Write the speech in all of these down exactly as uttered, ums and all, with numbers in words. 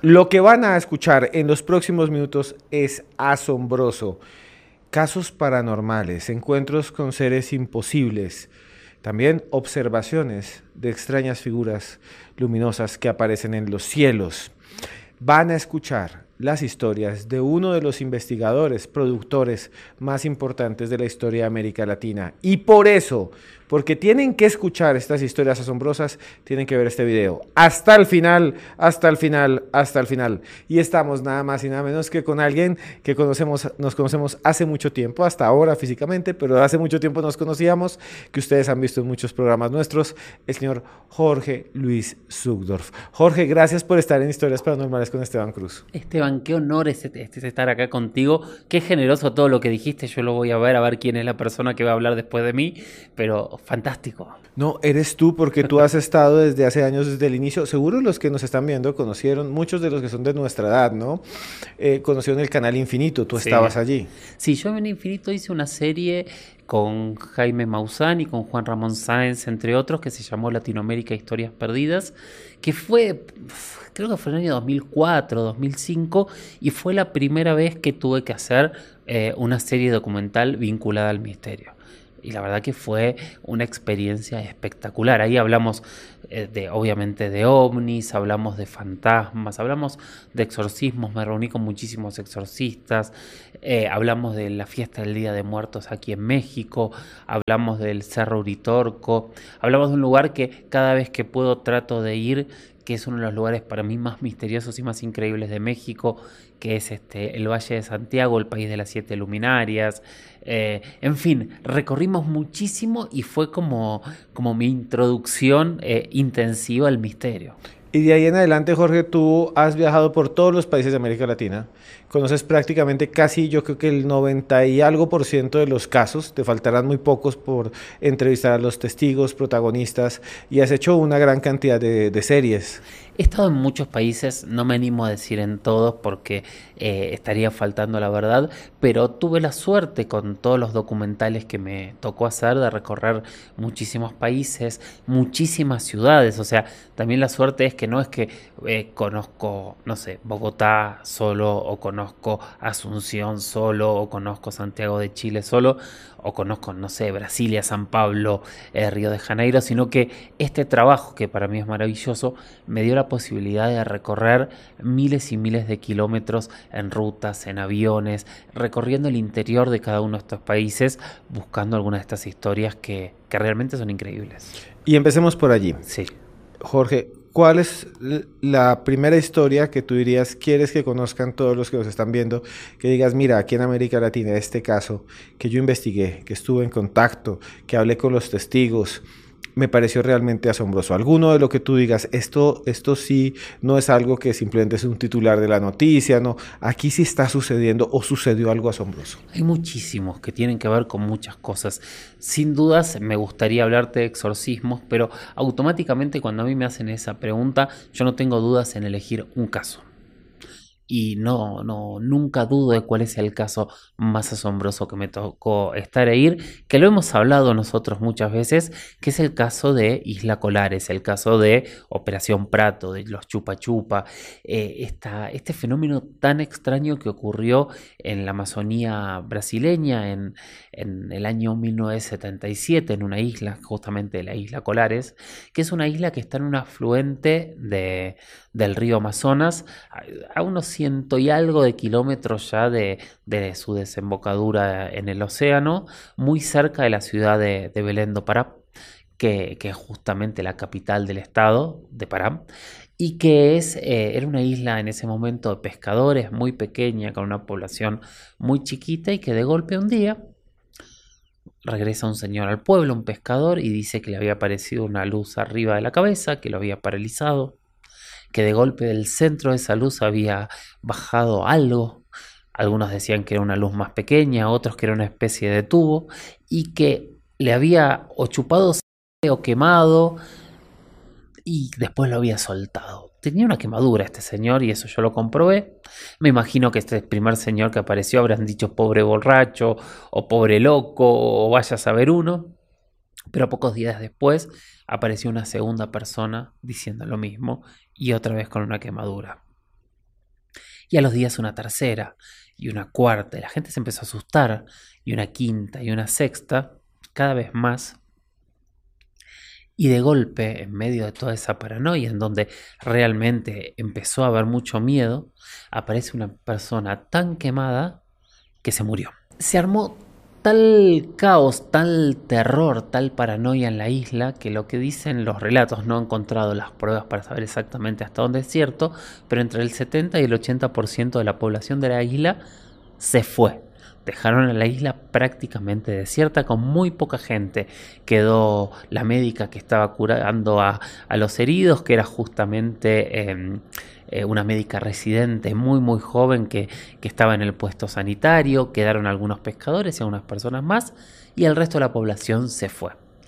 Lo que van a escuchar en los próximos minutos es asombroso. Casos paranormales, encuentros con seres imposibles, también observaciones de extrañas figuras luminosas que aparecen en los cielos. Van a escuchar las historias de uno de los investigadores, productores más importantes de la historia de América Latina. Y por eso, porque tienen que escuchar estas historias asombrosas, tienen que ver este video. Hasta el final, hasta el final, hasta el final. Y estamos nada más y nada menos que con alguien que conocemos, nos conocemos hace mucho tiempo, hasta ahora físicamente, pero hace mucho tiempo nos conocíamos, que ustedes han visto en muchos programas nuestros, el señor Jorge Luis Zugdorf. Jorge, gracias por estar en Historias Paranormales con Esteban Cruz. Esteban, qué honor es, es estar acá contigo. Qué generoso todo lo que dijiste. Yo lo voy a ver, a ver quién es la persona que va a hablar después de mí. Pero fantástico. No, eres tú porque tú has estado desde hace años, desde el inicio. Seguro los que nos están viendo conocieron, muchos de los que son de nuestra edad, ¿no? Eh, conocieron el canal Infinito, tú Sí. estabas allí. Sí, yo en Infinito hice una serie con Jaime Maussan y con Juan Ramón Sáenz, entre otros, que se llamó Latinoamérica Historias Perdidas, que fue, creo que fue en el año dos mil cuatro, dos mil cinco, y fue la primera vez que tuve que hacer eh, una serie documental vinculada al misterio. Y la verdad que fue una experiencia espectacular. Ahí hablamos eh, de, obviamente, de ovnis, hablamos de fantasmas, hablamos de exorcismos. Me reuní con muchísimos exorcistas. Eh, hablamos de la fiesta del Día de Muertos aquí en México. Hablamos del Cerro Uritorco. Hablamos de un lugar que cada vez que puedo trato de ir, que es uno de los lugares para mí más misteriosos y más increíbles de México, que es este, el Valle de Santiago, el país de las siete luminarias. Eh, en fin, recorrimos muchísimo y fue como, como mi introducción eh, intensiva al misterio. Y de ahí en adelante, Jorge, tú has viajado por todos los países de América Latina. Conoces prácticamente casi, yo creo que el noventa y algo por ciento de los casos. Te faltarán muy pocos por entrevistar a los testigos, protagonistas. Y has hecho una gran cantidad de, de series. He estado en muchos países, no me animo a decir en todos porque eh, estaría faltando la verdad, pero tuve la suerte con todos los documentales que me tocó hacer de recorrer muchísimos países, muchísimas ciudades. O sea, también la suerte es que no es que eh, conozco, no sé, Bogotá solo, o conozco Asunción solo, o conozco Santiago de Chile solo, o conozco, no sé, Brasilia, San Pablo, eh, Río de Janeiro, sino que este trabajo, que para mí es maravilloso, me dio la posibilidad de recorrer miles y miles de kilómetros en rutas, en aviones, recorriendo el interior de cada uno de estos países, buscando algunas de estas historias que, que realmente son increíbles. Y empecemos por allí. Sí. Jorge, ¿cuál es la primera historia que tú dirías, quieres que conozcan todos los que nos están viendo? Que digas, mira, aquí en América Latina, este caso, que yo investigué, que estuve en contacto, que hablé con los testigos, me pareció realmente asombroso. Alguno de lo que tú digas, esto, esto sí no es algo que simplemente es un titular de la noticia, no, aquí sí está sucediendo o sucedió algo asombroso. Hay muchísimos que tienen que ver con muchas cosas. Sin dudas me gustaría hablarte de exorcismos, pero automáticamente cuando a mí me hacen esa pregunta, yo no tengo dudas en elegir un caso. Y no, no, nunca dudo de cuál es el caso más asombroso que me tocó estar e ir, que lo hemos hablado nosotros muchas veces, que es el caso de Isla Colares, el caso de Operación Prato, de los Chupa Chupa, eh, esta, este fenómeno tan extraño que ocurrió en la Amazonía brasileña en, en el año mil novecientos setenta y siete, en una isla, justamente la Isla Colares, que es una isla que está en un afluente de, del río Amazonas, a, a unos ciento y algo de kilómetros ya de, de su desembocadura en el océano, muy cerca de la ciudad de, de Belém do Pará, que, que es justamente la capital del estado de Pará, y que es, eh, era una isla en ese momento de pescadores, muy pequeña, con una población muy chiquita, y que de golpe un día regresa un señor al pueblo, un pescador, y dice que le había aparecido una luz arriba de la cabeza, que lo había paralizado, que de golpe del centro de esa luz había bajado algo. Algunos decían que era una luz más pequeña, otros que era una especie de tubo, y que le había o chupado sangre o quemado, y después lo había soltado. Tenía una quemadura este señor, y eso yo lo comprobé. Me imagino que este primer señor que apareció habrán dicho pobre borracho, o pobre loco, o vaya a saber uno. Pero pocos días después apareció una segunda persona diciendo lo mismo, y otra vez con una quemadura. Y a los días una tercera y una cuarta. Y la gente se empezó a asustar. Y una quinta y una sexta, cada vez más. Y de golpe, en medio de toda esa paranoia, en donde realmente empezó a haber mucho miedo, aparece una persona tan quemada que se murió. Se armó tal caos, tal terror, tal paranoia en la isla, que lo que dicen los relatos, no he encontrado las pruebas para saber exactamente hasta dónde es cierto, pero entre el setenta y el ochenta por ciento de la población de la isla se fue. Dejaron a la isla prácticamente desierta, con muy poca gente. Quedó la médica que estaba curando a, a los heridos, que era justamente eh, eh, una médica residente muy muy joven que, que estaba en el puesto sanitario. Quedaron algunos pescadores y algunas personas más, y el resto de la población se fue.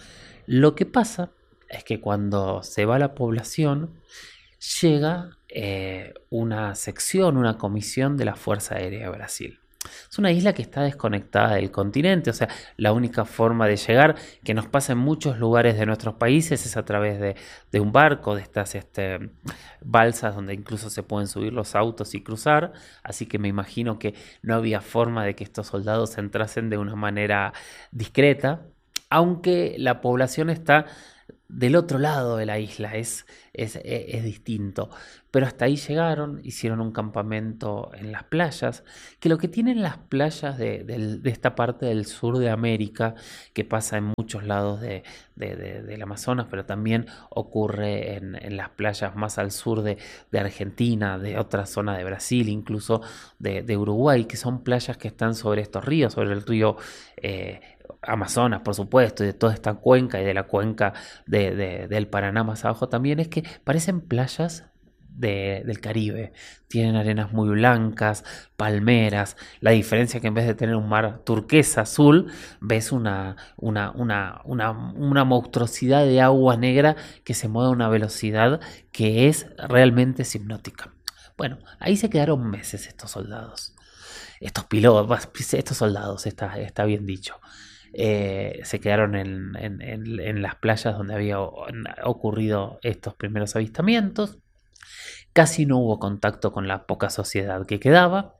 Lo que pasa es que cuando se va la población, llega eh, una sección, una comisión de la Fuerza Aérea de Brasil. Es una isla que está desconectada del continente, o sea, la única forma de llegar, que nos pasa en muchos lugares de nuestros países, es a través de, de un barco, de estas este, balsas donde incluso se pueden subir los autos y cruzar, así que me imagino que no había forma de que estos soldados entrasen de una manera discreta, aunque la población está del otro lado de la isla, es, es, es, distinto. Pero hasta ahí llegaron, hicieron un campamento en las playas, que lo que tienen las playas de, de, de esta parte del sur de América, que pasa en muchos lados de, de, de, del Amazonas, pero también ocurre en, en las playas más al sur de, de Argentina, de otra zona de Brasil, incluso de, de Uruguay, que son playas que están sobre estos ríos, sobre el río eh, Amazonas, por supuesto, y de toda esta cuenca y de la cuenca de, de, del Paraná más abajo también, es que parecen playas de, del Caribe. Tienen arenas muy blancas, palmeras. La diferencia es que en vez de tener un mar turquesa azul, ves una, una, una, una, una monstruosidad de agua negra que se mueve a una velocidad que es realmente hipnótica. Bueno, ahí se quedaron meses estos soldados. Estos pilotos, estos soldados, está, está bien dicho. Eh, se quedaron en, en, en, en las playas donde había ocurrido estos primeros avistamientos. Casi no hubo contacto con la poca sociedad que quedaba.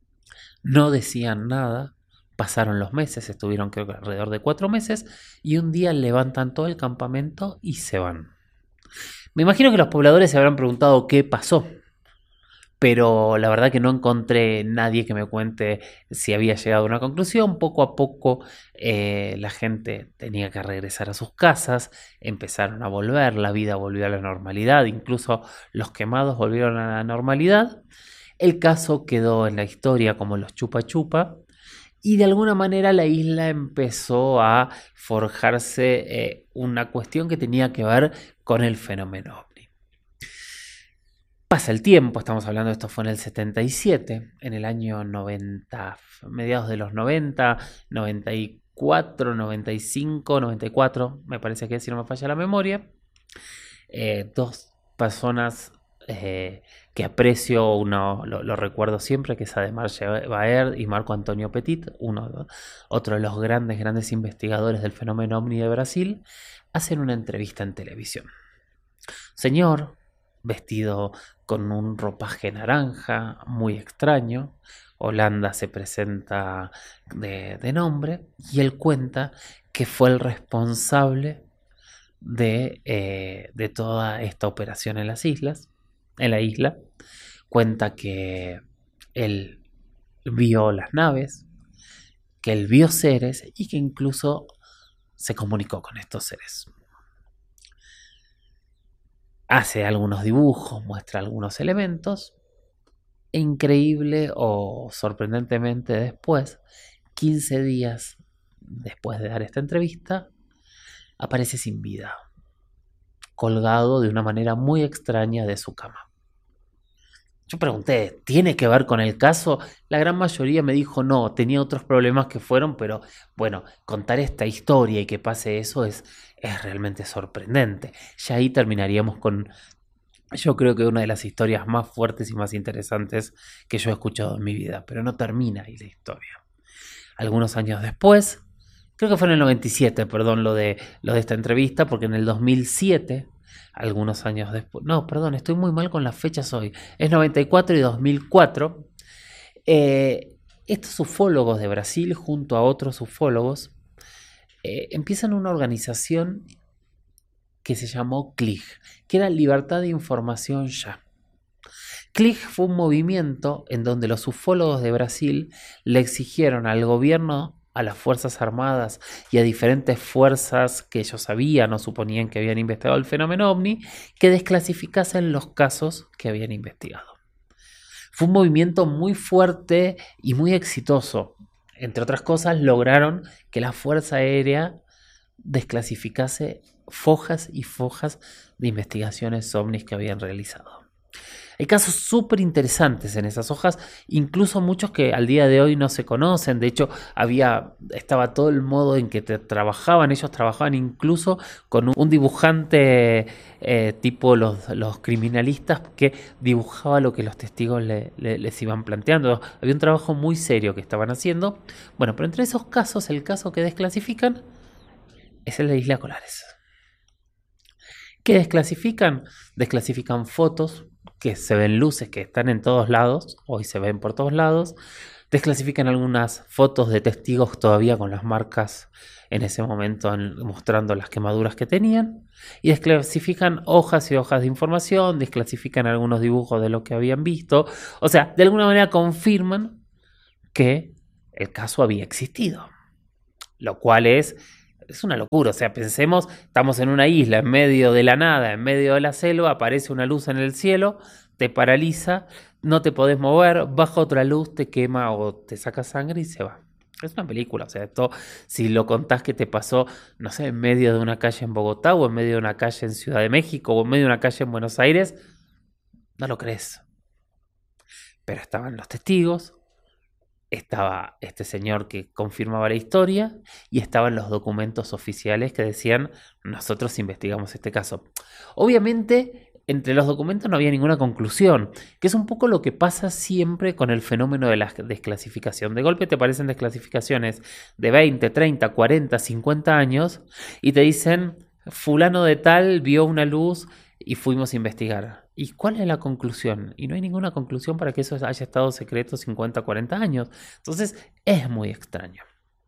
No decían nada. Pasaron los meses, estuvieron creo que alrededor de cuatro meses, y un día levantan todo el campamento y se van. Me imagino que los pobladores se habrán preguntado qué pasó, pero la verdad que no encontré nadie que me cuente si había llegado a una conclusión. Poco a poco eh, la gente tenía que regresar a sus casas, empezaron a volver, la vida volvió a la normalidad, incluso los quemados volvieron a la normalidad. El caso quedó en la historia como los chupa chupa, y de alguna manera la isla empezó a forjarse eh, una cuestión que tenía que ver con el fenómeno ovni. Pasa el tiempo, estamos hablando de esto fue en el setenta y siete, en el año noventa, mediados de los noventa, noventa y cuatro, noventa y cinco, noventa y cuatro, me parece que si no me falla la memoria, eh, dos personas eh, que aprecio, uno lo, lo recuerdo siempre, que es Ademar Baer y Marco Antonio Petit, uno, otro de los grandes, grandes investigadores del fenómeno ovni de Brasil, hacen una entrevista en televisión. Señor, vestido con un ropaje naranja muy extraño, Holanda se presenta de, de nombre, y él cuenta que fue el responsable de, eh, de toda esta operación en las islas, en la isla. Cuenta que él vio las naves, que él vio seres y que incluso se comunicó con estos seres. Hace algunos dibujos, muestra algunos elementos, e increíble o sorprendentemente después, quince días después de dar esta entrevista, aparece sin vida, colgado de una manera muy extraña de su cama. Yo pregunté, ¿tiene que ver con el caso? La gran mayoría me dijo no, tenía otros problemas que fueron, pero bueno, contar esta historia y que pase eso es, es realmente sorprendente. Ya ahí terminaríamos con, yo creo que una de las historias más fuertes y más interesantes que yo he escuchado en mi vida, pero no termina ahí la historia. Algunos años después, creo que fue en el noventa y siete, perdón, lo de, lo de esta entrevista, porque en el dos mil siete algunos años después. No, perdón, estoy muy mal con las fechas hoy. Es noventa y cuatro y dos mil cuatro. Eh, estos ufólogos de Brasil, junto a otros ufólogos, eh, empiezan una organización que se llamó C L I G, que era Libertad de Información Ya. C L I G fue un movimiento en donde los ufólogos de Brasil le exigieron al gobierno, a las Fuerzas Armadas y a diferentes fuerzas que ellos sabían o suponían que habían investigado el fenómeno ovni, que desclasificasen los casos que habían investigado. Fue un movimiento muy fuerte y muy exitoso. Entre otras cosas, lograron que la Fuerza Aérea desclasificase fojas y fojas de investigaciones ovnis que habían realizado. Hay casos súper interesantes en esas hojas, incluso muchos que al día de hoy no se conocen. De hecho, había, estaba todo el modo en que te trabajaban. Ellos trabajaban incluso con un dibujante eh, tipo los, los criminalistas que dibujaba lo que los testigos le, le, les iban planteando. Había un trabajo muy serio que estaban haciendo. Bueno, pero entre esos casos, el caso que desclasifican es el de Isla Colares. ¿Qué desclasifican? Desclasifican fotos, que se ven luces que están en todos lados, hoy se ven por todos lados. Desclasifican algunas fotos de testigos todavía con las marcas en ese momento en, mostrando las quemaduras que tenían. Y desclasifican hojas y hojas de información, desclasifican algunos dibujos de lo que habían visto. O sea, de alguna manera confirman que el caso había existido. Lo cual es... Es una locura, o sea, pensemos, estamos en una isla, en medio de la nada, en medio de la selva, aparece una luz en el cielo, te paraliza, no te podés mover, baja otra luz, te quema o te saca sangre y se va. Es una película, o sea, esto, si lo contás que te pasó, no sé, en medio de una calle en Bogotá, o en medio de una calle en Ciudad de México, o en medio de una calle en Buenos Aires, no lo crees. Pero estaban los testigos, estaba este señor que confirmaba la historia y estaban los documentos oficiales que decían nosotros investigamos este caso. Obviamente entre los documentos no había ninguna conclusión, que es un poco lo que pasa siempre con el fenómeno de la desclasificación. De golpe te aparecen desclasificaciones de veinte, treinta, cuarenta, cincuenta años y te dicen fulano de tal vio una luz y fuimos a investigar. ¿Y cuál es la conclusión? Y no hay ninguna conclusión para que eso haya estado secreto cincuenta, cuarenta años. Entonces es muy extraño.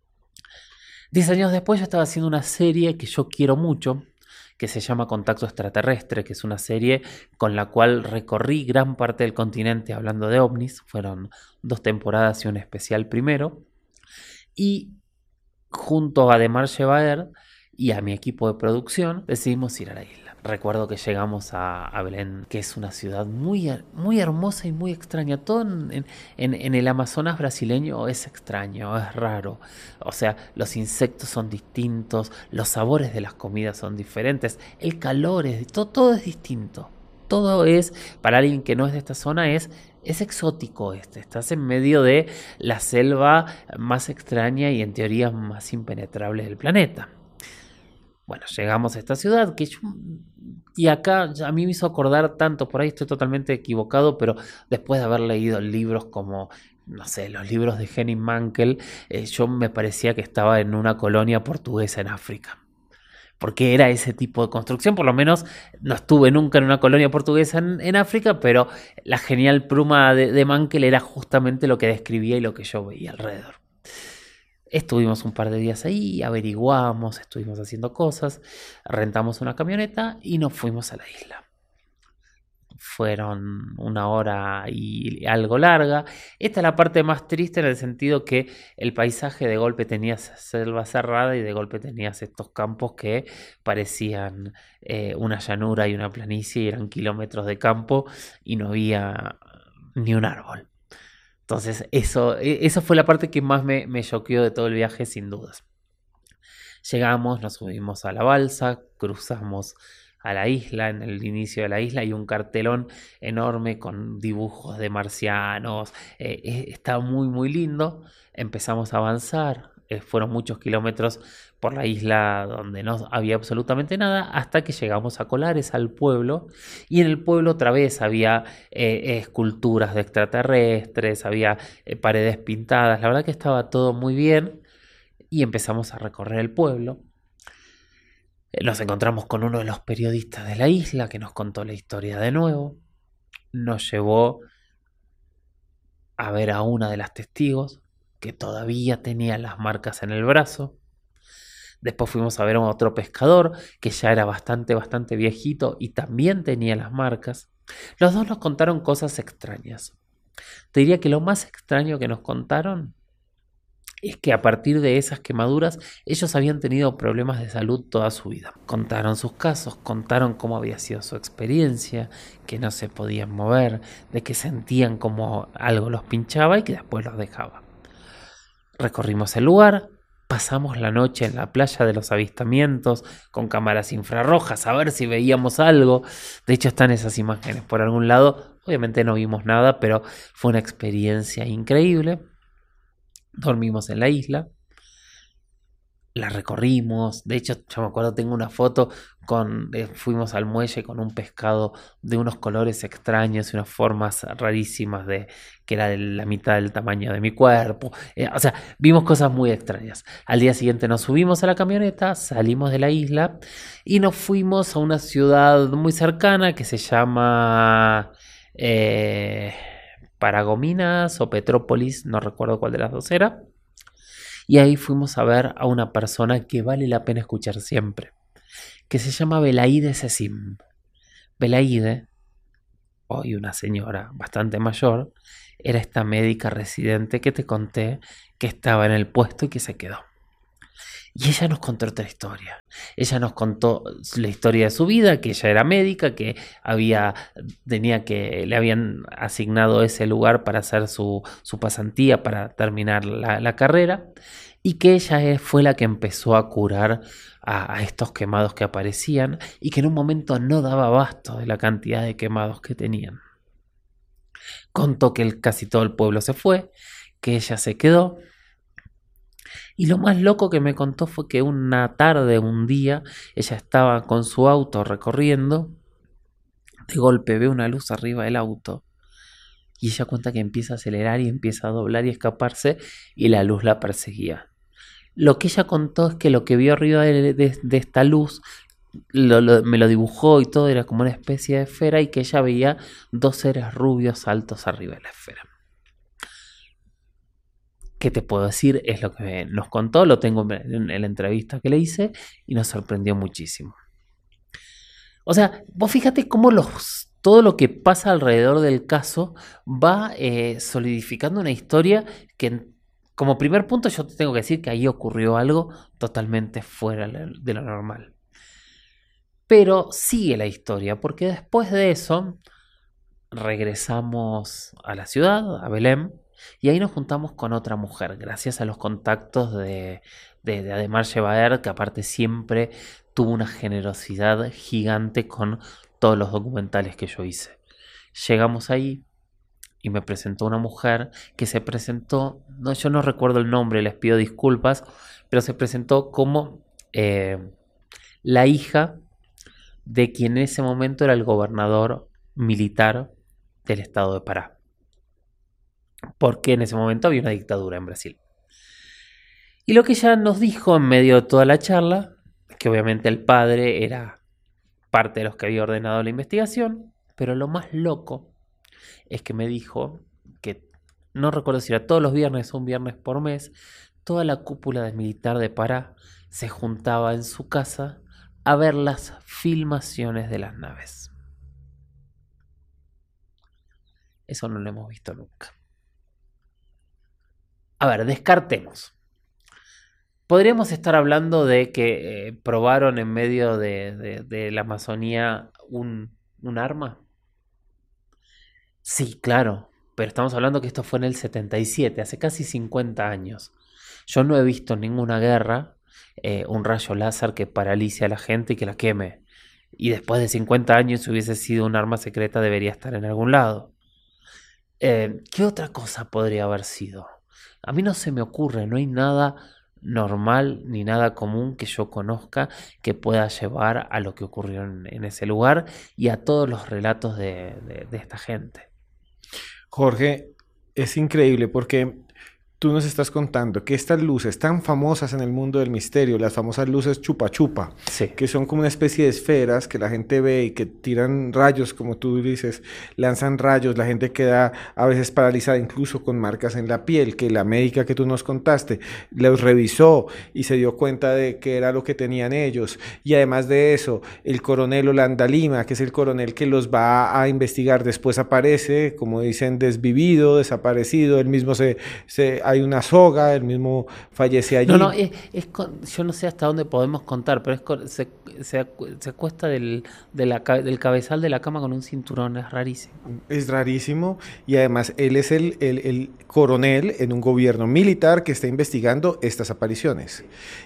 Diez años después yo estaba haciendo una serie que yo quiero mucho, que se llama Contacto Extraterrestre, que es una serie con la cual recorrí gran parte del continente hablando de ovnis. Fueron dos temporadas y un especial primero. Y junto a Demar Shebaer y a mi equipo de producción decidimos ir a la isla. Recuerdo que llegamos a, a Belén, que es una ciudad muy, muy hermosa y muy extraña. Todo en, en, en el Amazonas brasileño es extraño, es raro. O sea, los insectos son distintos, los sabores de las comidas son diferentes, el calor es... Todo, todo es distinto. Todo es, para alguien que no es de esta zona, es... Es exótico este, estás en medio de la selva más extraña y en teoría más impenetrable del planeta. Bueno, llegamos a esta ciudad que yo, y acá a mí me hizo acordar tanto, por ahí estoy totalmente equivocado, pero después de haber leído libros como, no sé, los libros de Henning Mankell, eh, yo me parecía que estaba en una colonia portuguesa en África. Porque era ese tipo de construcción, por lo menos no estuve nunca en una colonia portuguesa en, en África, pero la genial pluma de, de Mankell era justamente lo que describía y lo que yo veía alrededor. Estuvimos un par de días ahí, averiguamos, estuvimos haciendo cosas, rentamos una camioneta y nos fuimos a la isla. Fueron una hora y algo larga. Esta es la parte más triste en el sentido que el paisaje de golpe tenías selva cerrada y de golpe tenías estos campos que parecían eh, una llanura y una planicie y eran kilómetros de campo y no había ni un árbol. Entonces eso, eso fue la parte que más me, me choqueó de todo el viaje, sin dudas. Llegamos, nos subimos a la balsa, cruzamos a la isla. En el inicio de la isla hay un cartelón enorme con dibujos de marcianos. Eh, está muy muy lindo. Empezamos a avanzar. Eh, fueron muchos kilómetros por la isla donde no había absolutamente nada, hasta que llegamos a Colares, al pueblo, y en el pueblo otra vez había eh, esculturas de extraterrestres, había eh, paredes pintadas. La verdad que estaba todo muy bien y empezamos a recorrer el pueblo. Nos encontramos con uno de los periodistas de la isla que nos contó la historia de nuevo. Nos llevó a ver a una de las testigos que todavía tenía las marcas en el brazo. Después fuimos a ver a otro pescador que ya era bastante, bastante viejito y también tenía las marcas. Los dos nos contaron cosas extrañas. Te diría que lo más extraño que nos contaron es que a partir de esas quemaduras ellos habían tenido problemas de salud toda su vida. Contaron sus casos, contaron cómo había sido su experiencia, que no se podían mover, de que sentían como algo los pinchaba y que después los dejaba. Recorrimos el lugar, pasamos la noche en la playa de los avistamientos con cámaras infrarrojas a ver si veíamos algo. De hecho están esas imágenes por algún lado. Obviamente no vimos nada, pero fue una experiencia increíble. Dormimos en la isla, la recorrimos. De hecho, yo me acuerdo, tengo una foto con, eh, fuimos al muelle con un pescado de unos colores extraños y unas formas rarísimas de que era de la mitad del tamaño de mi cuerpo. Eh, o sea, vimos cosas muy extrañas. Al día siguiente nos subimos a la camioneta, salimos de la isla y nos fuimos a una ciudad muy cercana que se llama eh, Paragominas o Petrópolis, no recuerdo cuál de las dos era. Y ahí fuimos a ver a una persona que vale la pena escuchar siempre, que se llama Belaide Sesim. Belaide, hoy una señora bastante mayor, era esta médica residente que te conté que estaba en el puesto y que se quedó. Y ella nos contó otra historia. Ella nos contó la historia de su vida, que ella era médica, que había, tenía que, le habían asignado ese lugar para hacer su, su pasantía, para terminar la, la carrera, y que ella fue la que empezó a curar a, a estos quemados que aparecían y que en un momento no daba abasto de la cantidad de quemados que tenían. Contó que el, casi todo el pueblo se fue, que ella se quedó. Y lo más loco que me contó fue que una tarde, un día, ella estaba con su auto recorriendo. De golpe ve una luz arriba del auto. Y ella cuenta que empieza a acelerar y empieza a doblar y escaparse. Y la luz la perseguía. Lo que ella contó es que lo que vio arriba de, de, de esta luz, lo, lo, me lo dibujó y todo, era como una especie de esfera. Y que ella veía dos seres rubios altos arriba de la esfera. ¿Qué te puedo decir? Es lo que nos contó, lo tengo en la entrevista que le hice y nos sorprendió muchísimo. O sea, vos fíjate cómo los, todo lo que pasa alrededor del caso va eh, solidificando una historia que, como primer punto, yo te tengo que decir que ahí ocurrió algo totalmente fuera de lo normal. Pero sigue la historia, porque después de eso regresamos a la ciudad, a Belém. Y ahí nos juntamos con otra mujer, gracias a los contactos de, de, de Ademar Shebaer, que aparte siempre tuvo una generosidad gigante con todos los documentales que yo hice. Llegamos ahí y me presentó una mujer que se presentó, no, yo no recuerdo el nombre, les pido disculpas, pero se presentó como eh, la hija de quien en ese momento era el gobernador militar del estado de Pará. Porque en ese momento había una dictadura en Brasil. Y lo que ella nos dijo en medio de toda la charla, que obviamente el padre era parte de los que había ordenado la investigación, pero lo más loco es que me dijo que, no recuerdo si era todos los viernes o un viernes por mes, toda la cúpula de militar de Pará se juntaba en su casa a ver las filmaciones de las naves. Eso no lo hemos visto nunca. A ver, descartemos. Podríamos estar hablando de que eh, probaron en medio de, de, de la Amazonía un, un arma. Sí, claro, pero estamos hablando que esto fue en el setenta y siete, hace casi cincuenta años. Yo no he visto en ninguna guerra eh, un rayo láser que paralice a la gente y que la queme. Y después de cincuenta años, si hubiese sido un arma secreta, debería estar en algún lado. Eh, ¿Qué otra cosa podría haber sido? A mí no se me ocurre, no hay nada normal ni nada común que yo conozca que pueda llevar a lo que ocurrió en, en ese lugar y a todos los relatos de, de, de esta gente. Jorge, es increíble porque tú nos estás contando que estas luces tan famosas en el mundo del misterio, las famosas luces chupa chupa, Sí. que son como una especie de esferas que la gente ve y que tiran rayos, como tú dices, lanzan rayos, la gente queda a veces paralizada, incluso con marcas en la piel, que la médica que tú nos contaste los revisó y se dio cuenta de que era lo que tenían ellos. Y además de eso, el coronel Holanda Lima, que es el coronel que los va a investigar, después aparece, como dicen, desvivido, desaparecido, él mismo se... se hay una soga, él mismo fallece allí. No, no, es, es con- yo no sé hasta dónde podemos contar, pero es con- se, se, acu- se acuesta del, de la ca- del cabezal de la cama con un cinturón, es rarísimo. Es rarísimo y además él es el, el, el coronel en un gobierno militar que está investigando estas apariciones.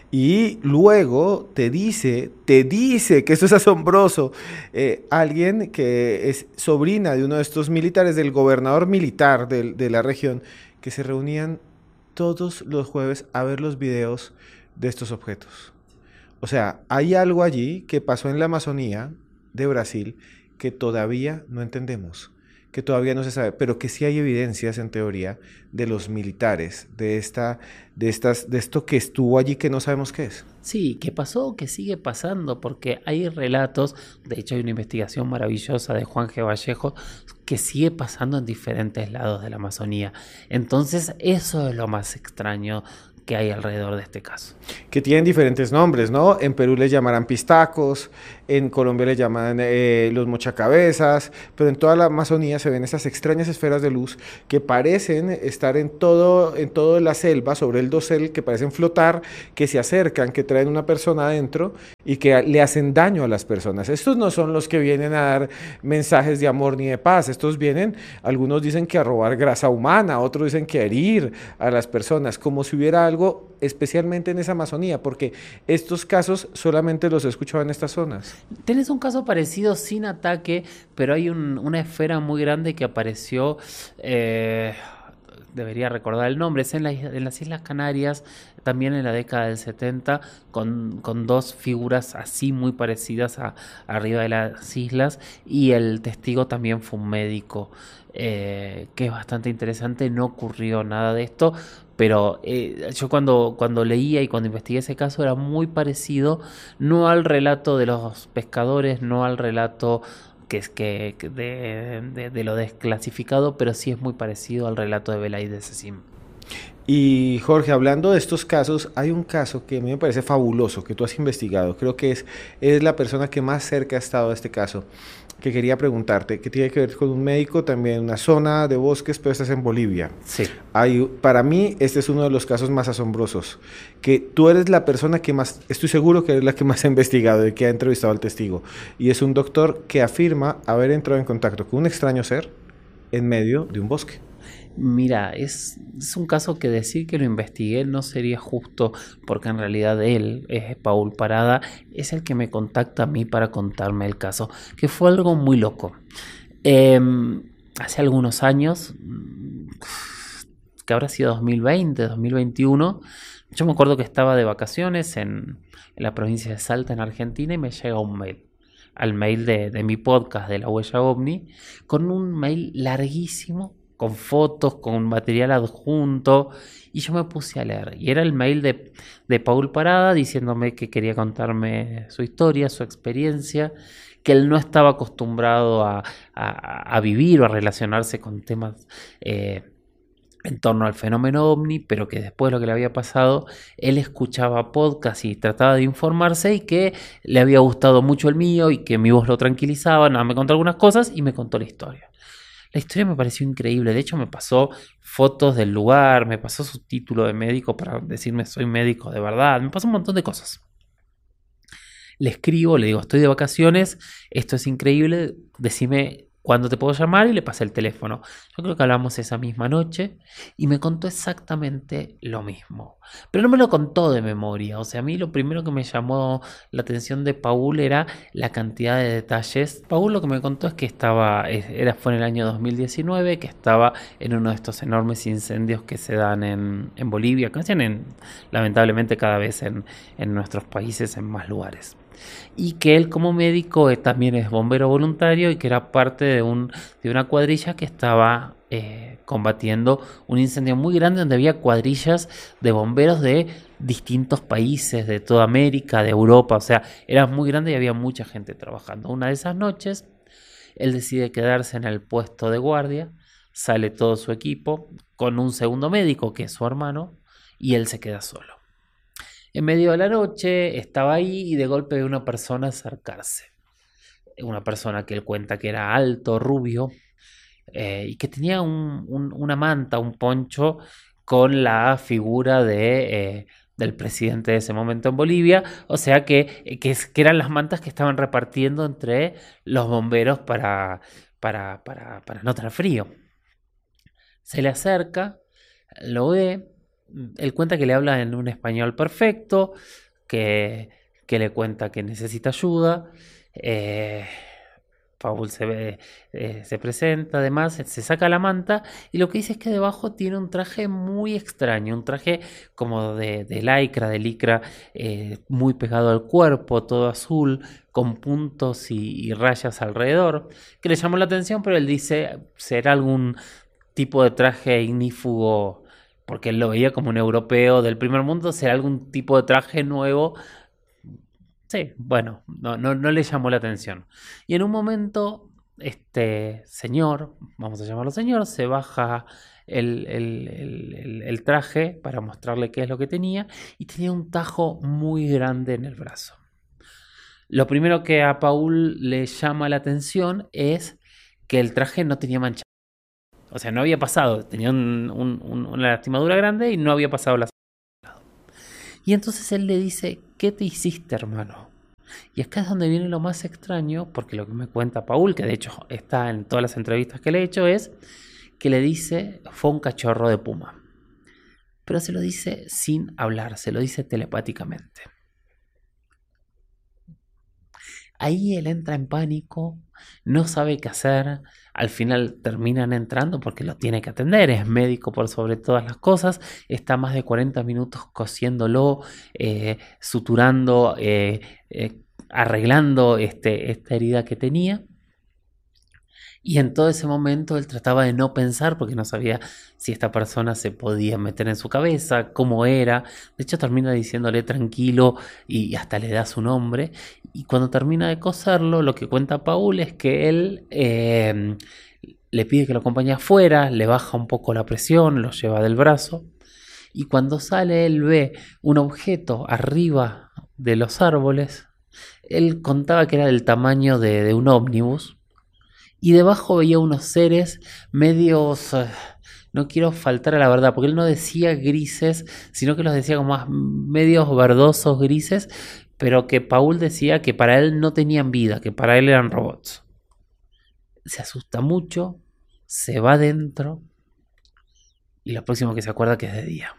Y luego te dice, te dice que esto es asombroso, eh, alguien que es sobrina de uno de estos militares, del gobernador militar de, de la región, que se reunían todos los jueves a ver los videos de estos objetos. O sea, hay algo allí que pasó en la Amazonía de Brasil que todavía no entendemos, que todavía no se sabe, pero que sí hay evidencias en teoría de los militares, de esta, de estas, de esto que estuvo allí que no sabemos qué es. Sí, que pasó, que sigue pasando, porque hay relatos, de hecho hay una investigación maravillosa de Juan G. Vallejo, que sigue pasando en diferentes lados de la Amazonía. Entonces eso es lo más extraño que hay alrededor de este caso. Que tienen diferentes nombres, ¿no? En Perú les llamarán pistacos, en Colombia les llaman eh, los mochacabezas, pero en toda la Amazonía se ven esas extrañas esferas de luz que parecen estar en todo, en toda la selva, sobre el dosel, que parecen flotar, que se acercan, que traen una persona adentro y que le hacen daño a las personas. Estos no son los que vienen a dar mensajes de amor ni de paz, estos vienen, algunos dicen que a robar grasa humana, otros dicen que a herir a las personas, como si hubiera algo especialmente en esa Amazonía, porque estos casos solamente los he escuchado en estas zonas. Tenés un caso parecido sin ataque, pero hay un- una esfera muy grande que apareció, eh, debería recordar el nombre, es en, la is- en las Islas Canarias, también en la década del setenta, con, con dos figuras así muy parecidas a, arriba de las islas, y el testigo también fue un médico, eh, que es bastante interesante. No ocurrió nada de esto, pero eh, yo cuando, cuando leía y cuando investigué ese caso era muy parecido, no al relato de los pescadores, no al relato que es que que de, de- de lo desclasificado, pero sí es muy parecido al relato de Belaid Sessim. Y Jorge, hablando de estos casos, hay un caso que a mí me parece fabuloso, que tú has investigado. Creo que es, es la persona que más cerca ha estado a este caso, que quería preguntarte, que tiene que ver con un médico también en una zona de bosques, pero esta es en Bolivia. Sí. Hay, para mí, este es uno de los casos más asombrosos, que tú eres la persona que más, estoy seguro que eres la que más ha investigado y que ha entrevistado al testigo. Y es un doctor que afirma haber entrado en contacto con un extraño ser en medio de un bosque. Mira, es, es un caso que decir que lo investigué no sería justo, porque en realidad él, es Paul Parada, es el que me contacta a mí para contarme el caso, que fue algo muy loco. Eh, hace algunos años, mm, que habrá sido dos mil veinte, dos mil veintiuno, yo me acuerdo que estaba de vacaciones en, en la provincia de Salta, en Argentina, y me llega un mail, al mail de, de mi podcast de La Huella OVNI, con un mail larguísimo, con fotos, con material adjunto, y yo me puse a leer. Y era el mail de, de Paul Parada diciéndome que quería contarme su historia, su experiencia, que él no estaba acostumbrado a, a, a vivir o a relacionarse con temas eh, en torno al fenómeno ovni, pero que después de lo que le había pasado, él escuchaba podcasts y trataba de informarse, y que le había gustado mucho el mío y que mi voz lo tranquilizaba. Nada, me contó algunas cosas y me contó la historia. La historia me pareció increíble. De hecho, me pasó fotos del lugar, me pasó su título de médico para decirme soy médico de verdad, me pasó un montón de cosas. Le escribo, le digo, estoy de vacaciones, esto es increíble, decime cuándo te puedo llamar, y le pasé el teléfono. Yo creo que hablamos esa misma noche y me contó exactamente lo mismo. Pero no me lo contó de memoria. O sea, a mí lo primero que me llamó la atención de Paul era la cantidad de detalles. Paul lo que me contó es que estaba, era, fue en el año dos mil diecinueve, que estaba en uno de estos enormes incendios que se dan en, en Bolivia, que se dan en, lamentablemente cada vez en, en nuestros países, en más lugares. y que él como médico eh, también es bombero voluntario y que era parte de, un, de una cuadrilla que estaba eh, combatiendo un incendio muy grande donde había cuadrillas de bomberos de distintos países, de toda América, de Europa, o sea, era muy grande y había mucha gente trabajando. Una de esas noches, él decide quedarse en el puesto de guardia, sale todo su equipo con un segundo médico que es su hermano y él se queda solo. En medio de la noche estaba ahí y de golpe ve una persona acercarse. Una persona que él cuenta que era alto, rubio, eh, y que tenía un, un, una manta, un poncho con la figura de, eh, del presidente de ese momento en Bolivia. O sea que, que, que eran las mantas que estaban repartiendo entre los bomberos para, para, para, para no tener frío. Se le acerca, lo ve. Él cuenta que le habla en un español perfecto, que, que le cuenta que necesita ayuda. Eh, Paul se, ve, eh, se presenta, además, se saca la manta y lo que dice es que debajo tiene un traje muy extraño, un traje como de, de lycra, de licra, eh, muy pegado al cuerpo, todo azul, con puntos y, y rayas alrededor, que le llamó la atención, pero él dice, será algún tipo de traje ignífugo, porque él lo veía como un europeo del primer mundo, será algún tipo de traje nuevo. Sí, bueno, no, no, no le llamó la atención. Y en un momento, este señor, vamos a llamarlo señor, se baja el, el, el, el traje para mostrarle qué es lo que tenía y tenía un tajo muy grande en el brazo. Lo primero que a Paul le llama la atención es que el traje no tenía mancha. O sea, no había pasado, tenía un, un, un, una lastimadura grande y no había pasado la... Y entonces él le dice, ¿qué te hiciste, hermano? Y acá es donde viene lo más extraño, porque lo que me cuenta Paul, que de hecho está en todas las entrevistas que le he hecho, es que le dice, fue un cachorro de puma. Pero se lo dice sin hablar, se lo dice telepáticamente. Ahí él entra en pánico, no sabe qué hacer, al final terminan entrando porque lo tiene que atender, es médico por sobre todas las cosas, está más de cuarenta minutos cosiéndolo, eh, suturando, eh, eh, arreglando este, esta herida que tenía. Y en todo ese momento él trataba de no pensar porque no sabía si esta persona se podía meter en su cabeza, cómo era. De hecho termina diciéndole tranquilo y hasta le da su nombre. Y cuando termina de coserlo, lo que cuenta Paul es que él eh, le pide que lo acompañe afuera, le baja un poco la presión, lo lleva del brazo. Y cuando sale él ve un objeto arriba de los árboles. Él contaba que era del tamaño de, de un ómnibus. Y debajo veía unos seres medios, uh, no quiero faltar a la verdad, porque él no decía grises, sino que los decía como más medios verdosos grises, pero que Paul decía que para él no tenían vida, que para él eran robots. Se asusta mucho, se va adentro y lo próximo que se acuerda que es de día.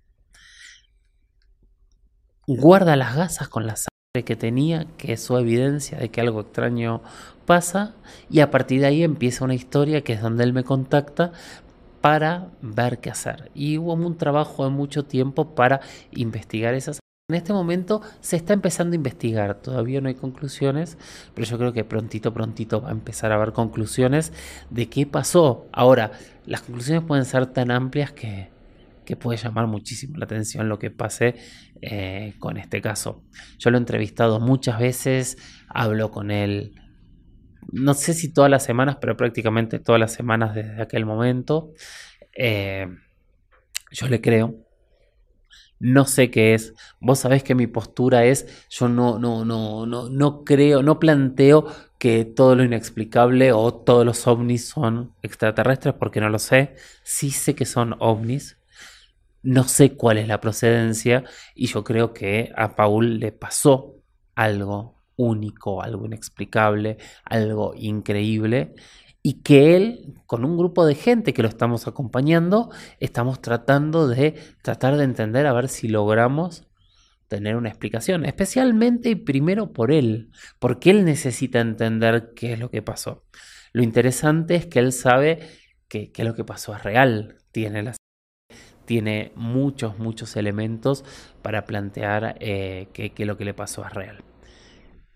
Guarda las gasas con la sangre que tenía, que es su evidencia de que algo extraño pasa, y a partir de ahí empieza una historia que es donde él me contacta para ver qué hacer. Y hubo un trabajo de mucho tiempo para investigar esas. En este momento se está empezando a investigar, todavía no hay conclusiones, pero yo creo que prontito, prontito va a empezar a haber conclusiones de qué pasó. Ahora, las conclusiones pueden ser tan amplias que, que puede llamar muchísimo la atención lo que pase eh, con este caso. Yo lo he entrevistado muchas veces, hablo con él, no sé si todas las semanas, pero prácticamente todas las semanas desde aquel momento. Eh, yo le creo. No sé qué es. Vos sabés que mi postura es, yo no, no, no, no, no creo, no planteo que todo lo inexplicable o todos los ovnis son extraterrestres porque no lo sé. Sí sé que son ovnis. No sé cuál es la procedencia y yo creo que a Paul le pasó algo único, algo inexplicable, algo increíble y que él, con un grupo de gente que lo estamos acompañando, estamos tratando de tratar de entender a ver si logramos tener una explicación, especialmente y primero por él, porque él necesita entender qué es lo que pasó. Lo interesante es que él sabe que, que lo que pasó es real, tiene la tiene muchos, muchos elementos para plantear eh, que, que lo que le pasó es real.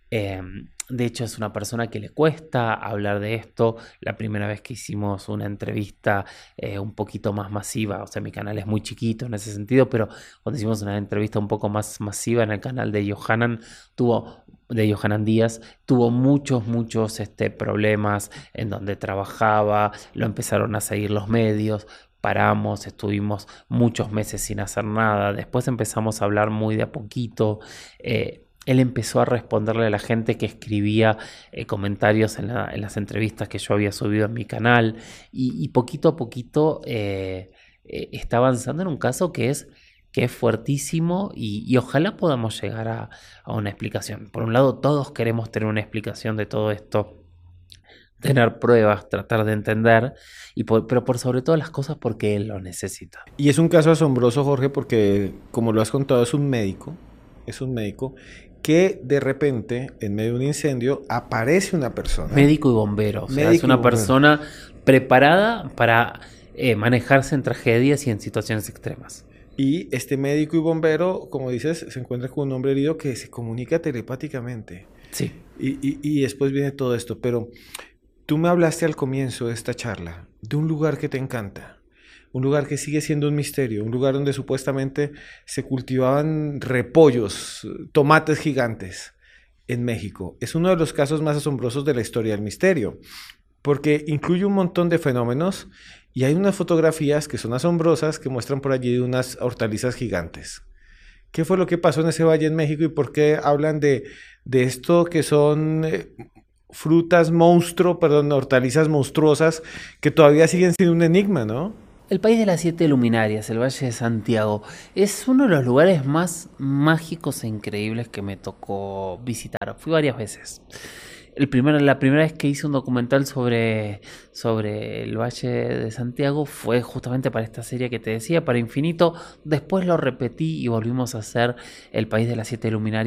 Eh, de hecho, es una persona que le cuesta hablar de esto. La primera vez que hicimos una entrevista eh, un poquito más masiva, o sea, mi canal es muy chiquito en ese sentido, pero cuando hicimos una entrevista un poco más masiva en el canal de Johanan, tuvo, de Johanan Díaz, tuvo muchos, muchos este, problemas en donde trabajaba, lo empezaron a seguir los medios. Paramos, estuvimos muchos meses sin hacer nada, después empezamos a hablar muy de a poquito. eh, Él empezó a responderle a la gente que escribía eh, comentarios en, la, en las entrevistas que yo había subido en mi canal y, y poquito a poquito eh, eh, está avanzando en un caso que es, que es fuertísimo y, y ojalá podamos llegar a, a una explicación. Por un lado, todos queremos tener una explicación de todo esto, tener pruebas, tratar de entender, y por, pero por sobre todas las cosas porque él lo necesita. Y es un caso asombroso, Jorge, porque como lo has contado, es un médico, es un médico que de repente, en medio de un incendio, aparece una persona. Médico y bombero, o sea, Médico es una y bombero. persona preparada para eh, manejarse en tragedias y en situaciones extremas. Y este médico y bombero, como dices, se encuentra con un hombre herido que se comunica telepáticamente. Sí. Y, y, y después viene todo esto. Pero tú me hablaste al comienzo de esta charla de un lugar que te encanta. Un lugar que sigue siendo un misterio. Un lugar donde supuestamente se cultivaban repollos, tomates gigantes en México. Es uno de los casos más asombrosos de la historia del misterio. Porque incluye un montón de fenómenos y hay unas fotografías que son asombrosas que muestran por allí unas hortalizas gigantes. ¿Qué fue lo que pasó en ese valle en México y por qué hablan de, de esto que son eh, frutas monstruo, perdón, hortalizas monstruosas que todavía siguen siendo un enigma, ¿no? El país de las siete luminarias, el Valle de Santiago, es uno de los lugares más mágicos e increíbles que me tocó visitar. Fui varias veces. El primero, la primera vez que hice un documental sobre, sobre el Valle de Santiago fue justamente para esta serie que te decía, para Infinito. Después lo repetí y volvimos a hacer el país de las siete luminarias.